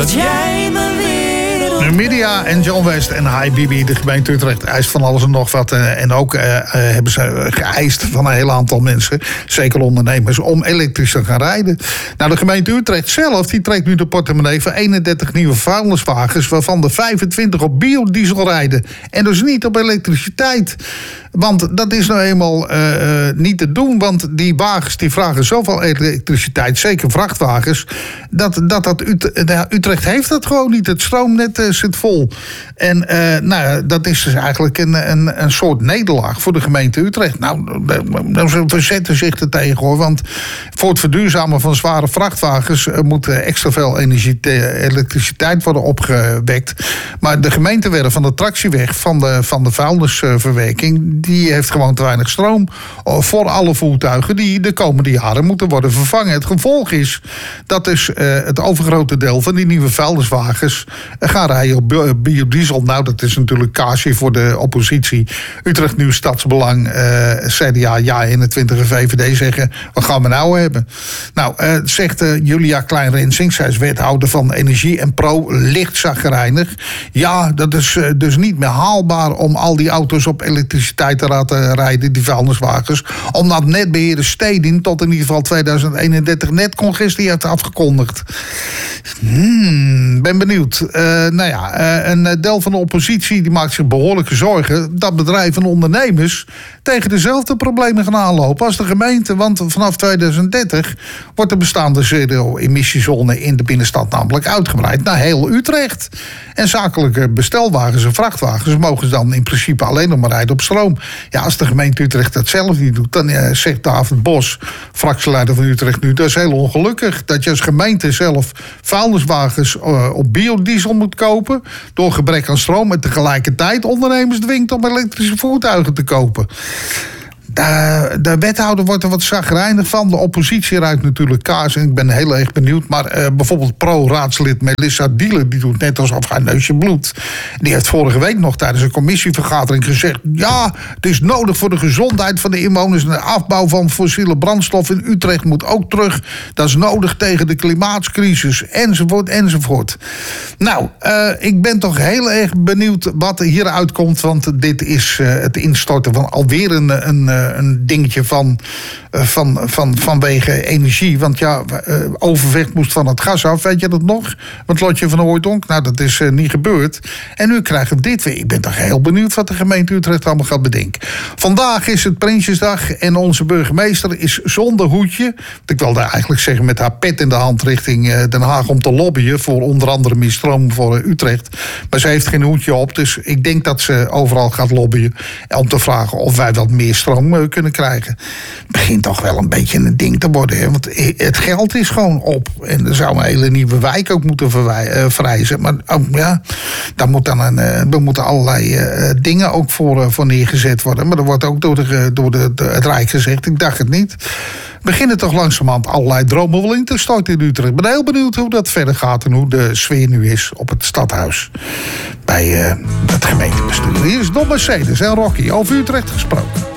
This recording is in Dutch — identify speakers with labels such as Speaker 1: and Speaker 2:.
Speaker 1: Dat jij mijn wereld...
Speaker 2: Numidia en John West en Hi Bibi, de gemeente Utrecht, eist van alles en nog wat. En ook hebben ze geëist van een heel aantal mensen, zeker ondernemers, om elektrisch te gaan rijden. Nou, de gemeente Utrecht zelf, die trekt nu de portemonnee van 31 nieuwe vuilniswagens, waarvan de 25 op biodiesel rijden. En dus niet op elektriciteit. Want dat is nou eenmaal niet te doen, want die wagens die vragen zoveel elektriciteit, zeker vrachtwagens, dat Utrecht heeft dat gewoon niet. Het stroomnet zit vol. En dat is dus eigenlijk een soort nederlaag voor de gemeente Utrecht. Nou, ze verzetten zich er tegen, hoor. Want voor het verduurzamen van zware vrachtwagens moet extra veel elektriciteit worden opgewekt. Maar de gemeentewerf van de tractieweg van de vuilnisverwerking, die heeft gewoon te weinig stroom voor alle voertuigen die de komende jaren moeten worden vervangen. Het gevolg is dat dus het overgrote deel van die nieuwe vuilniswagens gaan rijden op biodiesel. Nou, dat is natuurlijk kaasje voor de oppositie. Utrecht Nieuw Stadsbelang, CDA, Ja21 en VVD zeggen, wat gaan we nou hebben? Nou, zegt Julia Klein-Rensing, zij is wethouder van Energie en Pro, licht chagrijnig. Ja, dat is dus niet meer haalbaar om al die auto's op elektriciteit te laten rijden, die vuilniswagens, omdat netbeheerder Stedin tot in ieder geval 2031 netcongestie heeft afgekondigd. Ben benieuwd. Een deel van de oppositie die maakt zich behoorlijke zorgen dat bedrijven en ondernemers tegen dezelfde problemen gaan aanlopen als de gemeente. Want vanaf 2030 wordt de bestaande zero-emissiezone in de binnenstad namelijk uitgebreid naar heel Utrecht. En zakelijke bestelwagens en vrachtwagens mogen dan in principe alleen nog maar rijden op stroom. Ja, als de gemeente Utrecht dat zelf niet doet, dan zegt David Bos, fractieleider van Utrecht Nu, dat is heel ongelukkig. Dat je als gemeente zelf vuilniswagens op biodiesel moet kopen door gebrek aan stroom en tegelijkertijd ondernemers dwingt om elektrische voertuigen te kopen. De wethouder wordt er wat chagrijnig van. De oppositie ruikt natuurlijk kaas en ik ben heel erg benieuwd. Maar bijvoorbeeld pro-raadslid Melissa Dielen, die doet net alsof haar neusje bloedt. Die heeft vorige week nog tijdens een commissievergadering gezegd, ja, het is nodig voor de gezondheid van de inwoners en de afbouw van fossiele brandstof in Utrecht moet ook terug. Dat is nodig tegen de klimaatcrisis, enzovoort, enzovoort. Nou, ik ben toch heel erg benieuwd wat er hieruit komt, want dit is het instorten van alweer een dingetje vanwege energie. Want ja, Overvecht moest van het gas af, weet je dat nog? Want Lotje van Hooijdonk, nou, dat is niet gebeurd. En nu krijgen we dit weer. Ik ben toch heel benieuwd wat de gemeente Utrecht allemaal gaat bedenken. Vandaag is het Prinsjesdag en onze burgemeester is zonder hoedje. Ik wilde eigenlijk zeggen met haar pet in de hand richting Den Haag om te lobbyen voor onder andere meer stroom voor Utrecht. Maar ze heeft geen hoedje op, dus ik denk dat ze overal gaat lobbyen om te vragen of wij wat meer stroom kunnen krijgen. Het begint toch wel een beetje een ding te worden. Hè? Want het geld is gewoon op. En er zou een hele nieuwe wijk ook moeten verrijzen. Maar ja, daar moeten allerlei dingen ook voor neergezet worden. Maar er wordt ook door het Rijk gezegd, ik dacht het niet. Beginnen toch langzamerhand allerlei dromen wel in te storten in Utrecht. Ik ben heel benieuwd hoe dat verder gaat en hoe de sfeer nu is op het stadhuis bij het gemeentebestuur. Hier is Don Mercedes en Rocky over Utrecht gesproken.